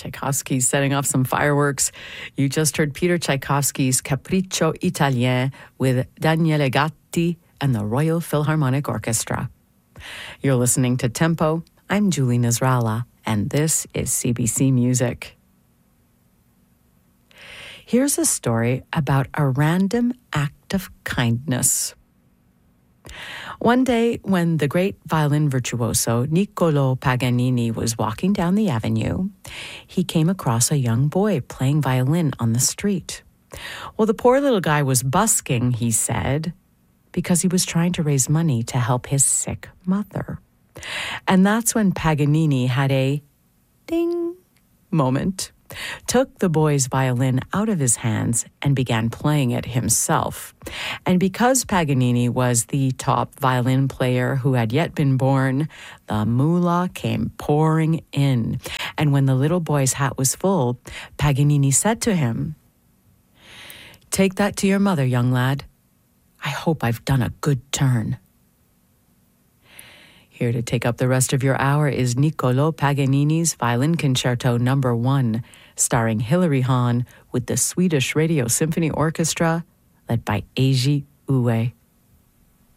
Tchaikovsky's setting off some fireworks. You just heard Peter Tchaikovsky's Capriccio Italien with Daniele Gatti and the Royal Philharmonic Orchestra. You're listening to Tempo. I'm Julie Nasrallah, and this is CBC Music. Here's a story about a random act of kindness. One day, when the great violin virtuoso Niccolò Paganini was walking down the avenue, he came across a young boy playing violin on the street. Well, the poor little guy was busking, he said, because he was trying to raise money to help his sick mother. And that's when Paganini had a ding moment, took the boy's violin out of his hands and began playing it himself. And because Paganini was the top violin player who had yet been born, the moolah came pouring in. And when the little boy's hat was full, Paganini said to him, "Take that to your mother, young lad. I hope I've done a good turn." Here to take up the rest of your hour is Niccolò Paganini's Violin Concerto No. 1, starring Hilary Hahn with the Swedish Radio Symphony Orchestra, led by Eiji Uwe.